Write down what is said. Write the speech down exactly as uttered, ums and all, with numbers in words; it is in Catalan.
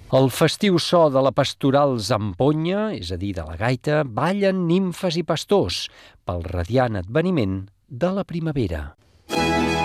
El festiu so de la pastoral zamponya, és a dir, de la gaita, ballen nimfes i pastors pel radiant adveniment de la primavera.